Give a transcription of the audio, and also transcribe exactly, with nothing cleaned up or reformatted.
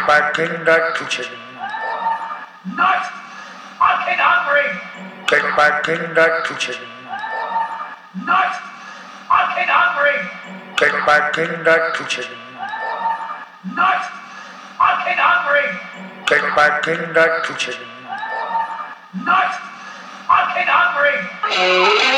Get back in the kitchen. Not fucking hungry. Get back in the kitchen. Not fucking hungry. Get back in the kitchen. Not fucking hungry. Get back in the kitchen. Not fucking hungry.